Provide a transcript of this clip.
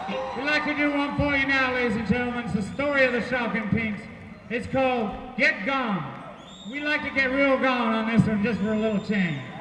We'd like to do one for you now, ladies and gentlemen. It's the story of the Shocking Pinks. It's called Get Gone. We'd like to get real gone on this one just for a little change.